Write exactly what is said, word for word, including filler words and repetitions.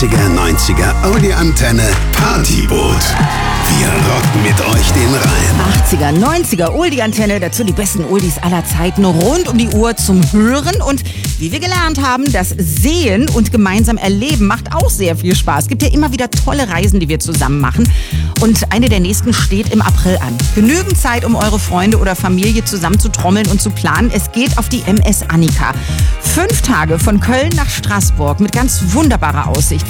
achtziger, neunziger Oldie Antenne Partyboot. Wir rocken mit euch den Rhein. achtziger, neunziger Oldie Antenne, dazu die besten Oldies aller Zeiten rund um die Uhr zum Hören. Und wie wir gelernt haben, das Sehen und gemeinsam Erleben macht auch sehr viel Spaß. Es gibt ja immer wieder tolle Reisen, die wir zusammen machen. Und eine der nächsten steht im April an. Genügend Zeit, um eure Freunde oder Familie zusammen zu trommeln und zu planen. Es geht auf die M S Annika. Fünf Tage von Köln nach Straßburg mit ganz wunderbarer Aussicht.